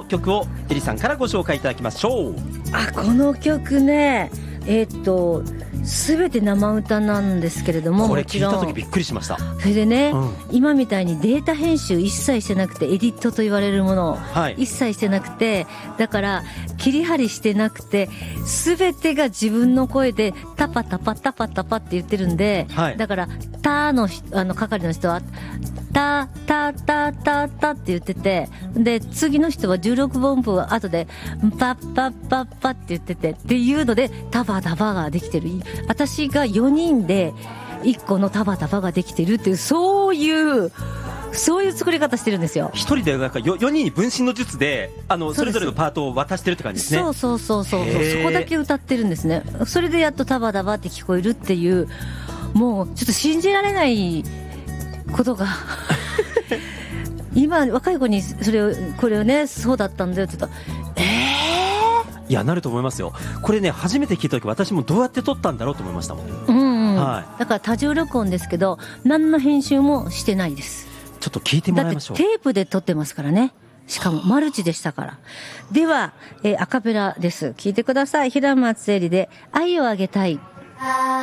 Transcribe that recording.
曲をエリさんからご紹介いただきましょう。 この曲ね、すべて生歌なんですけれども、 これ聞いた時びっくりしました。 それでね、今みたいにデータ編集一切してなくて、エディットと言われるものを一切してなくて、だから切り張りしてなくて、すべてが自分の声でタパタパタパタパって言ってるんで、だからタの係の人はタタタタタって言ってて、で次の人は16分音符後でパッパッパッパって言っててっていうので、タバタバができてる。私が4人で1個のタバタバができてるっていう、そういう作り方してるんですよ。 一人でなんか4人に分身の術でそれぞれのパートを渡してるって感じですね。 そうそこだけ歌ってるんですね。それでやっとタバタバって聞こえるっていう、もうちょっと信じられないことが今若い子にこれをね、そうだったんだよって言ったら、 いや、なると思いますよ。これね、初めて聞いた時私もどうやって撮ったんだろうと思いましたもん。 だから多重録音ですけど、何の編集もしてないです。 ちょっと聞いてもらいましょう。 だってテープで撮ってますからね。しかもマルチでしたから。では、アカペラです。聞いてください。平松絵里で愛をあげたい。